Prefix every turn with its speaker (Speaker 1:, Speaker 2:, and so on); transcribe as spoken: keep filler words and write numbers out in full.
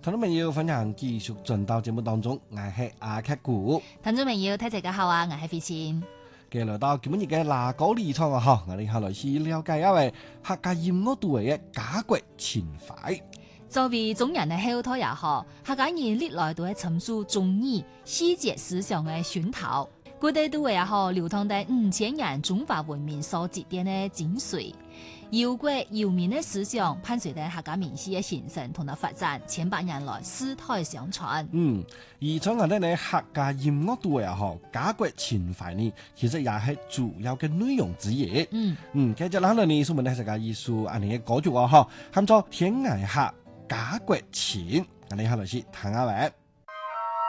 Speaker 1: 聽眾朋友分享繼續進到節目當中，我係阿劇股。
Speaker 2: 聽眾朋友睇大家好啊，我係飛仙。
Speaker 1: 今日來到今日嘅嗱歌理唱啊，嗬，我哋後來先了解一位客家音樂度嘅家國情懷。
Speaker 2: 作為中人嘅後台也好，客家人歷來都係沉述忠義、細節思想嘅熏陶，古代都會也好流淌在五千年中華文明所積澱嘅精髓。憂國憂民嘅思想伴隨住客家民戲嘅形成同埋發展，千百年來世代相傳。
Speaker 1: 嗯，而從我哋呢客家音樂度也好，家國情懷呢，其實也係主要嘅內容之一。
Speaker 2: 嗯
Speaker 1: 嗯，繼續落嚟呢，所問呢世界藝術啊，你嘅歌曲啊，嗬，喊做天涯客家國情，我哋後來先聽下喂。